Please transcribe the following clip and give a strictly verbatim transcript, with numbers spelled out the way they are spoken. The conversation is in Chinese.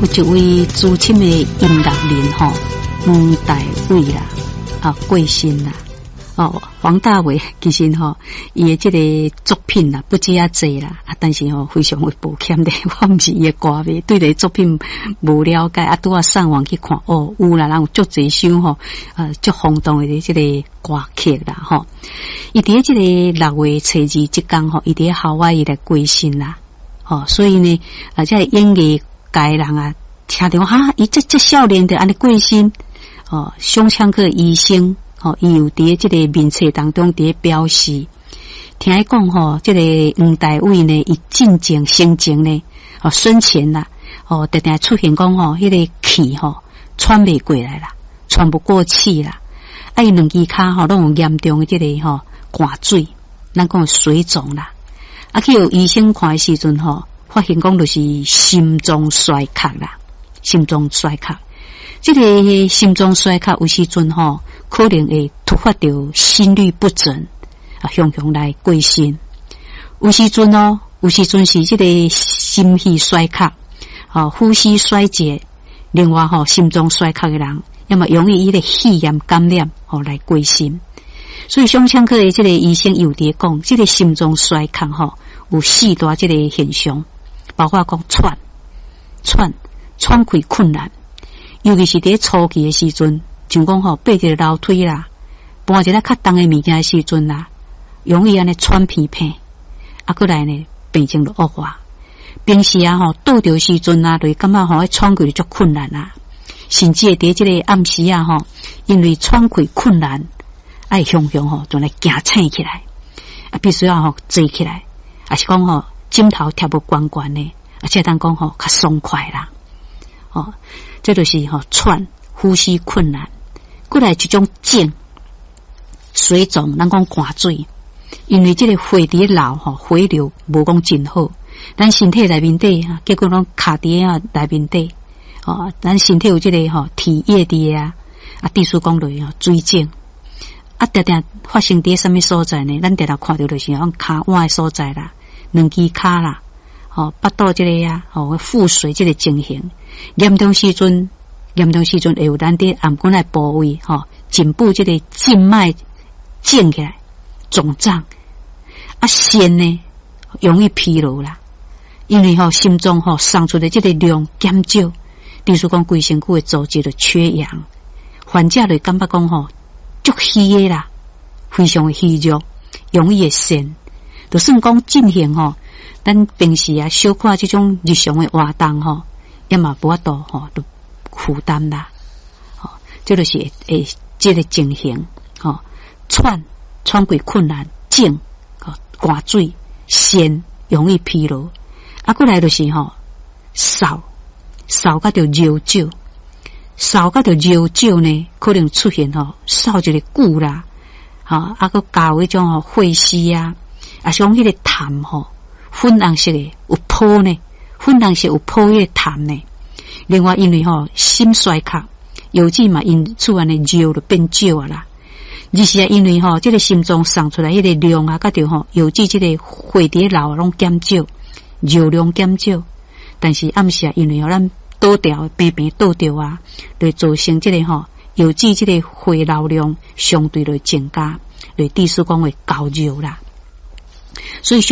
有一位资深的音乐人吼，黄大炜啦，啊过身啦。哦，黄大炜其实吼，伊的这个作品啦，不止啊济啦，啊，但是吼非常的抱歉的，我毋是伊的歌迷，对这作品无了解，啊，拄啊上网去看，哦，有啦，然后足侪首吼，呃，足轰动的这个歌曲啦，吼。伊伫这个六月初二即天吼，伊伫校外伊来过身啦，哦，所以呢，啊，这演艺界人啊，听到哈，伊这这少年的安尼过身，哦，胸腔科医生。吼，伊有伫即个面册当中伫表示，听伊讲吼，即、这个黄大炜呢，伊进前生前呢，哦，生前啦，哦，定定出现讲吼，迄、那个气吼喘袂过来啦，喘不过气啦，啊，伊两支骹吼，拢有严重的即、这个吼寒水，咱讲水肿啦，啊，去有医生看的时阵吼，发现讲就是心脏衰竭啦，心脏衰竭。这个心脏衰竭有时阵吼，可能会突发到心律不整啊，向向来过身。有时阵哦，有时阵是这个心气衰竭，啊，呼吸衰竭。另外吼，心脏衰竭的人，要么容易伊个肺炎感染，吼来过身。所以胸腔科的这个医生有伫讲，这个心脏衰竭吼有四大这个现象，包括讲喘、喘、喘气困难。尤其是伫初期的时阵，像讲吼，爬着楼梯啦，搬一个较重的物件的时阵啦，容易安尼喘鼻片，啊，过来呢病情就恶化。平时啊吼，倒着时阵啊，就感觉吼，喘气就足困难啦，甚至会伫即个暗时啊吼，因为喘气困难，爱雄雄吼，就来惊醒起来，啊，必须要吼坐起来，啊是讲吼，枕头贴不悬悬的，而且当讲吼较爽快啦，哦。这就是吼喘，呼吸困难，过来一种症，水肿，咱讲寒水，因为这个血伫流吼，回流无讲真好，咱身体内面底啊，结果拢卡伫啊内面底，哦，咱身体有这个吼体液伫啊，啊，地书讲落吼水肿，啊，定定发生伫什么所在呢？咱定定看到就是讲骹腕的所在啦，两支骹啦。哦，巴肚这个啊，哦，腹水这个情形，严重时阵，严重时阵会有咱伫颔管的部位，吼、哦，颈部这个静脉肿起来，肿胀，啊，肾呢容易疲劳啦，因为吼、哦、心脏吼、哦、送出的这个量减少，比如讲规身躯的组织就缺氧，患者就感觉讲吼足虚的啦，非常的虚弱，容易会肾，就算讲进行吼。咱平时啊，小可这种日常的活动吼，也嘛无法度吼，都负担啦。吼、哦，这就是诶，这个情形吼，喘、喘气困难、症、吼寒水、肾容易疲劳，啊，过来就是吼嗽，嗽甲着热酒，嗽甲着热酒呢，可能出现吼嗽一个久啦，吼、啊，啊，个加有迄种吼血丝啊，啊，是讲迄个痰吼。粉红色的有泡呢，粉红色有泡的痰呢。另外，因为吼、哦、心衰竭，油脂嘛因此安尼热就变少啊啦。而是啊，因为吼、哦、这个心脏送出来迄个量啊，甲着吼油脂这个血伫流拢减少，热量减少。但是暗时啊，因为吼、哦、咱倒掉平平倒掉啊，就造成这个吼、哦、油脂这个血流量相对来增加，来地势讲会高热啦。所以。